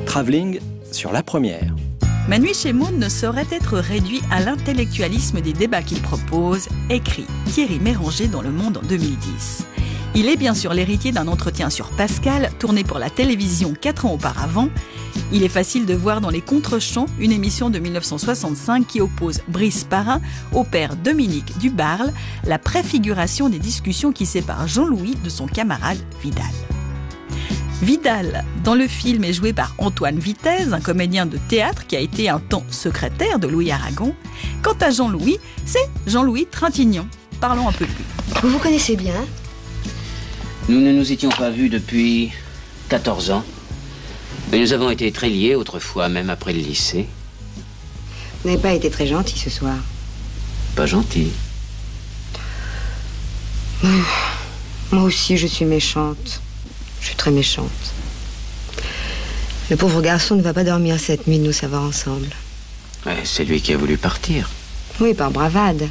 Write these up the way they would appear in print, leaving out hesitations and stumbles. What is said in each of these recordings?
Travelling sur la première. Manu Chemaud ne saurait être réduit à l'intellectualisme des débats qu'il propose, écrit Thierry Méranger dans Le Monde en 2010. Il est bien sûr l'héritier d'un entretien sur Pascal, tourné pour la télévision 4 ans auparavant. Il est facile de voir dans Les Contre-champs une émission de 1965 qui oppose Brice Parrain au père Dominique Dubarle, la préfiguration des discussions qui séparent Jean-Louis de son camarade Vidal. Vidal, dans le film, est joué par Antoine Vitez, un comédien de théâtre qui a été un temps secrétaire de Louis Aragon. Quant à Jean-Louis, c'est Jean-Louis Trintignant. Parlons un peu de lui. Vous vous connaissez bien ? Nous ne nous étions pas vus depuis 14 ans. Mais nous avons été très liés autrefois, même après le lycée. Vous n'avez pas été très gentil ce soir. Pas gentil. Moi aussi, je suis méchante. Je suis très méchante. Le pauvre garçon ne va pas dormir cette nuit de nous savoir ensemble. Ouais, c'est lui qui a voulu partir. Oui, par bravade.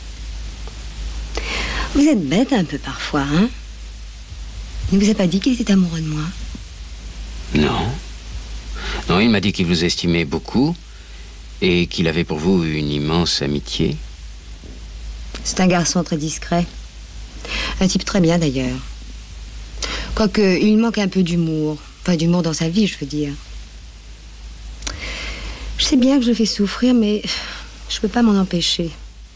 Vous êtes bête un peu parfois, hein ? Il ne vous a pas dit qu'il était amoureux de moi ? Non. Non, il m'a dit qu'il vous estimait beaucoup et qu'il avait pour vous une immense amitié. C'est un garçon très discret. Un type très bien d'ailleurs. Quoique, il manque un peu d'humour. Enfin, d'humour dans sa vie, je veux dire. Je sais bien que je le fais souffrir, mais je peux pas m'en empêcher.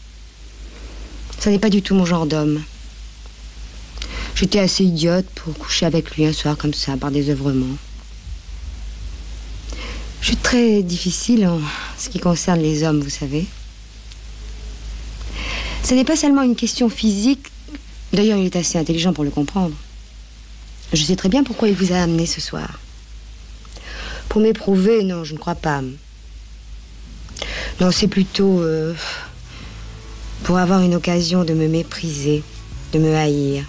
Ça n'est pas du tout mon genre d'homme. J'étais assez idiote pour coucher avec lui un soir comme ça, par désœuvrement. Je suis très difficile en ce qui concerne les hommes, vous savez. Ce n'est pas seulement une question physique. D'ailleurs, il est assez intelligent pour le comprendre. Je sais très bien pourquoi il vous a amené ce soir. Pour m'éprouver, non, je ne crois pas. Non, c'est plutôt pour avoir une occasion de me mépriser, de me haïr.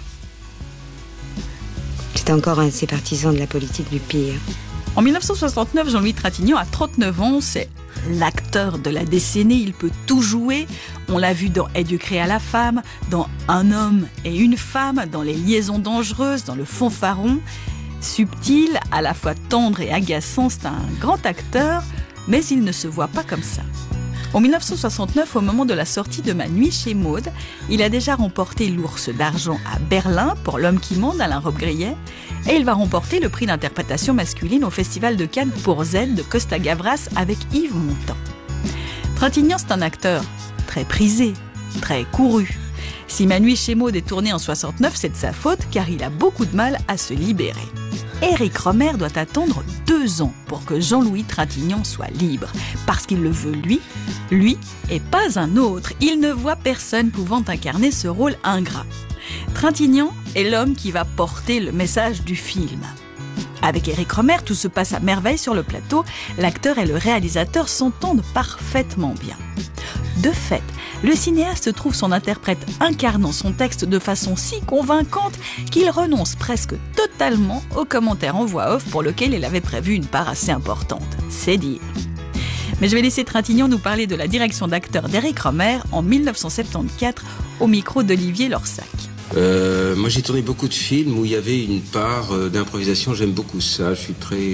C'est encore un de ces partisans de la politique du pire. En 1969, Jean-Louis Trintignant a 39 ans, c'est l'acteur de la décennie, il peut tout jouer. On l'a vu dans Et Dieu créa la femme, dans Un homme et une femme, dans Les liaisons dangereuses, dans Le fanfaron. Subtil, à la fois tendre et agaçant, c'est un grand acteur, mais il ne se voit pas comme ça. En 1969, au moment de la sortie de Ma nuit chez Maud, il a déjà remporté l'Ours d'argent à Berlin pour L'homme qui ment d'Alain Robbe-Grillet et il va remporter le prix d'interprétation masculine au Festival de Cannes pour Z de Costa Gavras avec Yves Montand. Trintignant, c'est un acteur très prisé, très couru. Si Ma nuit chez Maud est tournée en 69, c'est de sa faute car il a beaucoup de mal à se libérer. Éric Rohmer doit attendre 2 ans pour que Jean-Louis Trintignant soit libre. Parce qu'il le veut lui et pas un autre. Il ne voit personne pouvant incarner ce rôle ingrat. Trintignant est l'homme qui va porter le message du film. Avec Éric Rohmer, tout se passe à merveille sur le plateau. L'acteur et le réalisateur s'entendent parfaitement bien. De fait, le cinéaste trouve son interprète incarnant son texte de façon si convaincante qu'il renonce presque totalement aux commentaires en voix off pour lequel il avait prévu une part assez importante. C'est dire. Mais je vais laisser Trintignant nous parler de la direction d'acteur d'Éric Rohmer en 1974 au micro d'Olivier Lorsac. Moi j'ai tourné beaucoup de films où il y avait une part d'improvisation, j'aime beaucoup ça, je suis très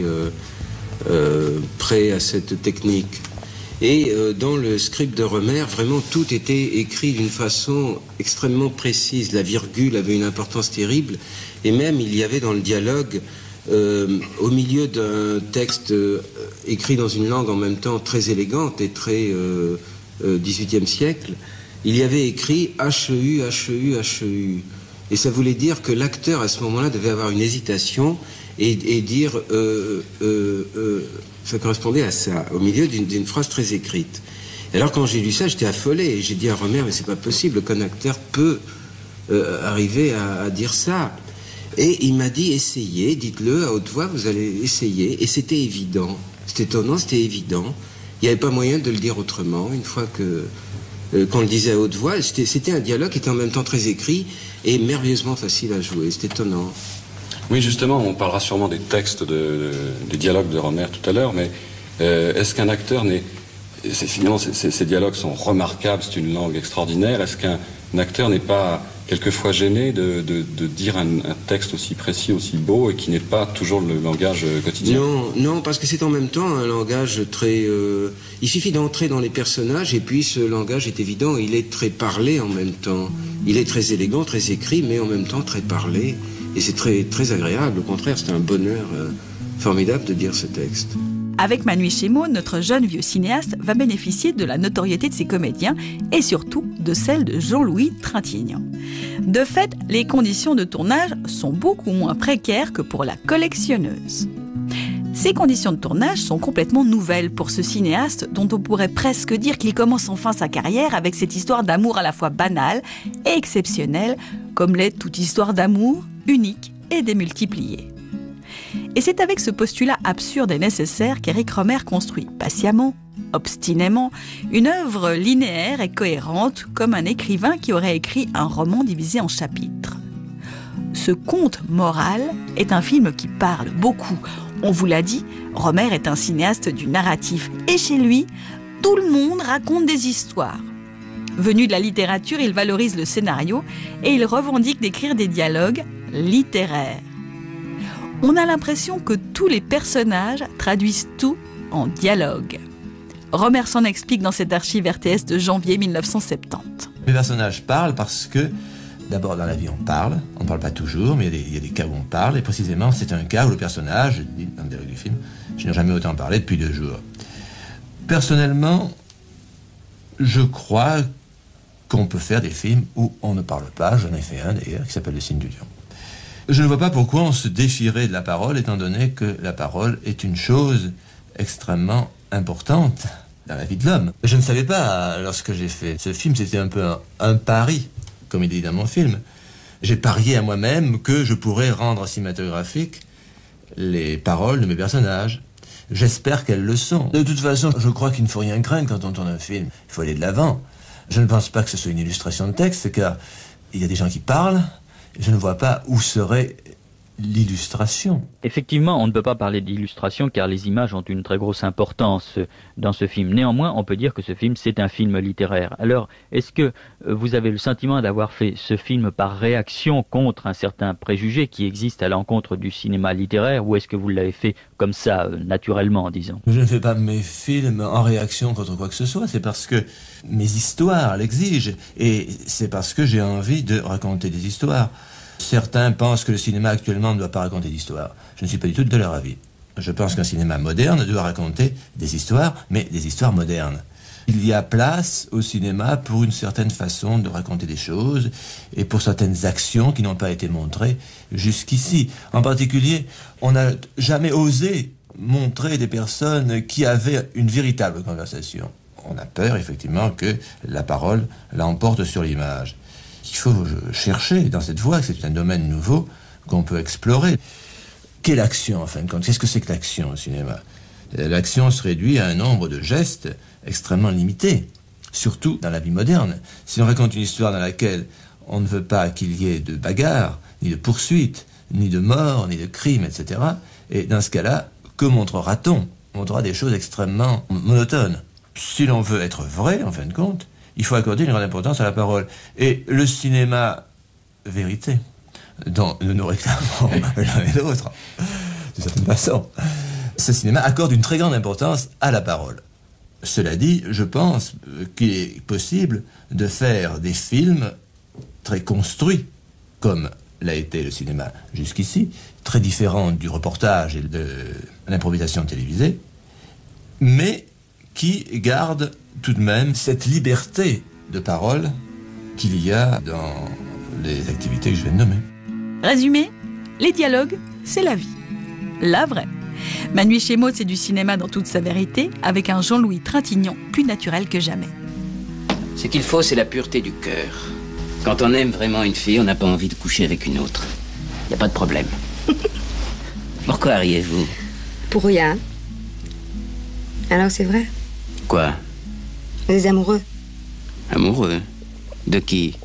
prêt à cette technique. Et dans le script de Rohmer, vraiment tout était écrit d'une façon extrêmement précise. La virgule avait une importance terrible. Et même il y avait dans le dialogue, au milieu d'un texte écrit dans une langue en même temps très élégante et très 18e siècle, il y avait écrit HEU, HEU, HEU. Et ça voulait dire que l'acteur à ce moment-là devait avoir une hésitation et dire... ça correspondait à ça, au milieu d'une phrase très écrite. Et alors quand j'ai lu ça, j'étais affolé. Et j'ai dit à Rohmer, mais c'est pas possible qu'un acteur peut arriver à dire ça. Et il m'a dit, essayez, dites-le à haute voix, vous allez essayer. Et c'était évident. C'était étonnant, c'était évident. Il n'y avait pas moyen de le dire autrement. Une fois qu'on le disait à haute voix, c'était un dialogue qui était en même temps très écrit et merveilleusement facile à jouer. C'était étonnant. Oui, justement, on parlera sûrement des textes des dialogues de Rohmer tout à l'heure, mais est-ce qu'un acteur n'est... Finalement, ces dialogues sont remarquables, c'est une langue extraordinaire. Est-ce qu'un acteur n'est pas quelquefois gêné de dire un texte aussi précis, aussi beau, et qui n'est pas toujours le langage quotidien. Non, parce que c'est en même temps un langage très... il suffit d'entrer dans les personnages, et puis ce langage est évident, il est très parlé en même temps. Il est très élégant, très écrit, mais en même temps très parlé, et c'est très, très agréable. Au contraire, c'est un bonheur formidable de dire ce texte. Avec Manu Chemo, notre jeune vieux cinéaste va bénéficier de la notoriété de ses comédiens et surtout de celle de Jean-Louis Trintignant. De fait, les conditions de tournage sont beaucoup moins précaires que pour la collectionneuse. Ces conditions de tournage sont complètement nouvelles pour ce cinéaste dont on pourrait presque dire qu'il commence enfin sa carrière avec cette histoire d'amour à la fois banale et exceptionnelle, comme l'est toute histoire d'amour, unique et démultipliée. Et c'est avec ce postulat absurde et nécessaire qu'Éric Rohmer construit patiemment, obstinément, une œuvre linéaire et cohérente comme un écrivain qui aurait écrit un roman divisé en chapitres. Ce conte moral est un film qui parle beaucoup. On vous l'a dit, Rohmer est un cinéaste du narratif et chez lui, tout le monde raconte des histoires. Venu de la littérature, il valorise le scénario et il revendique d'écrire des dialogues littéraires. On a l'impression que tous les personnages traduisent tout en dialogue. Rohmer s'en explique dans cette archive RTS de janvier 1970. Les personnages parlent parce que, d'abord dans la vie on parle pas toujours, mais il y a des cas où on parle, et précisément c'est un cas où le personnage, dit dans le dialogue du film, je n'ai jamais autant parlé depuis 2 jours. Personnellement, je crois qu'on peut faire des films où on ne parle pas, j'en ai fait un d'ailleurs qui s'appelle Le Cygne du Lion. Je ne vois pas pourquoi on se défierait de la parole, étant donné que la parole est une chose extrêmement importante dans la vie de l'homme. Je ne savais pas, lorsque j'ai fait ce film, c'était un peu un pari, comme il dit dans mon film. J'ai parié à moi-même que je pourrais rendre cinématographique les paroles de mes personnages. J'espère qu'elles le sont. De toute façon, je crois qu'il ne faut rien craindre quand on tourne un film. Il faut aller de l'avant. Je ne pense pas que ce soit une illustration de texte, car il y a des gens qui parlent. Je ne vois pas où serait l'illustration. Effectivement, on ne peut pas parler d'illustration car les images ont une très grosse importance dans ce film. Néanmoins, on peut dire que ce film, c'est un film littéraire. Alors, est-ce que vous avez le sentiment d'avoir fait ce film par réaction contre un certain préjugé qui existe à l'encontre du cinéma littéraire, ou est-ce que vous l'avez fait comme ça, naturellement, disons? Je ne fais pas mes films en réaction contre quoi que ce soit, c'est parce que mes histoires l'exigent, et c'est parce que j'ai envie de raconter des histoires. Certains pensent que le cinéma actuellement ne doit pas raconter d'histoires. Je ne suis pas du tout de leur avis. Je pense qu'un cinéma moderne doit raconter des histoires, mais des histoires modernes. Il y a place au cinéma pour une certaine façon de raconter des choses et pour certaines actions qui n'ont pas été montrées jusqu'ici. En particulier, on n'a jamais osé montrer des personnes qui avaient une véritable conversation. On a peur, effectivement, que la parole l'emporte sur l'image. Il faut chercher dans cette voie, c'est un domaine nouveau qu'on peut explorer. Quelle action, en fin de compte? Qu'est-ce que c'est que l'action au cinéma? L'action se réduit à un nombre de gestes extrêmement limité, surtout dans la vie moderne. Si on raconte une histoire dans laquelle on ne veut pas qu'il y ait de bagarre, ni de poursuite, ni de mort, ni de crime, etc., et dans ce cas-là, que montrera-t-on? On montrera des choses extrêmement monotones. Si l'on veut être vrai, en fin de compte, il faut accorder une grande importance à la parole. Et le cinéma vérité, dont nous nous réclamons l'un et l'autre, d'une certaine façon, ce cinéma accorde une très grande importance à la parole. Cela dit, je pense qu'il est possible de faire des films très construits, comme l'a été le cinéma jusqu'ici, très différents du reportage et de l'improvisation télévisée, mais qui gardent tout de même cette liberté de parole qu'il y a dans les activités que je viens de nommer. Résumé, les dialogues, c'est la vie. La vraie. Manu Chemo, c'est du cinéma dans toute sa vérité, avec un Jean-Louis Trintignant plus naturel que jamais. Ce qu'il faut, c'est la pureté du cœur. Quand on aime vraiment une fille, on n'a pas envie de coucher avec une autre. Il n'y a pas de problème. Pourquoi riez-vous? Pour rien. Alors c'est vrai? Quoi? Vous êtes amoureux? Amoureux? De qui?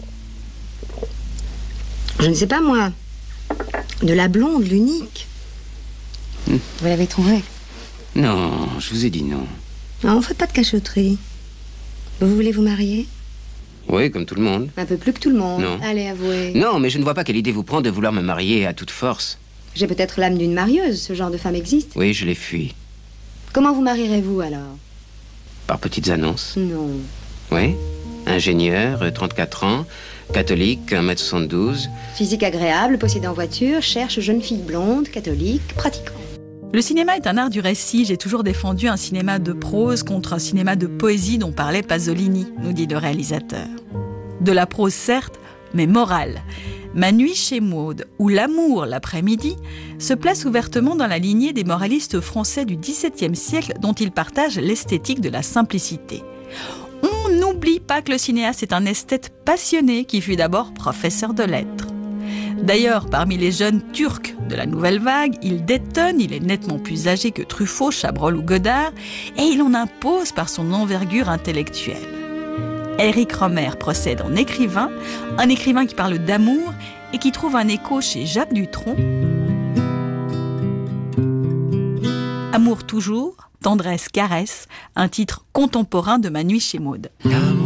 Je ne sais pas, moi. De la blonde, l'unique. Vous l'avez trouvée? Non, je vous ai dit non. Non, faites pas de cachotterie. Vous voulez vous marier? Oui, comme tout le monde. Un peu plus que tout le monde. Non. Allez, avouez. Non, mais je ne vois pas quelle idée vous prend de vouloir me marier à toute force. J'ai peut-être l'âme d'une marieuse, ce genre de femme existe. Oui, je l'ai fui. Comment vous marierez-vous alors? Par petites annonces. Non. Oui. Ingénieur, 34 ans, catholique, 1m72. Physique agréable, possédant voiture, cherche jeune fille blonde, catholique, pratiquant. Le cinéma est un art du récit. J'ai toujours défendu un cinéma de prose contre un cinéma de poésie dont parlait Pasolini, nous dit le réalisateur. De la prose certes, mais morale. Ma nuit chez Maud ou L'amour l'après-midi se place ouvertement dans la lignée des moralistes français du XVIIe siècle dont ils partagent l'esthétique de la simplicité. On n'oublie pas que le cinéaste est un esthète passionné qui fut d'abord professeur de lettres. D'ailleurs, parmi les jeunes turcs de la nouvelle vague, il détonne, il est nettement plus âgé que Truffaut, Chabrol ou Godard, et il en impose par son envergure intellectuelle. Éric Rohmer procède en écrivain, un écrivain qui parle d'amour et qui trouve un écho chez Jacques Dutronc. Amour toujours, tendresse, caresse, un titre contemporain de Ma nuit chez Maud.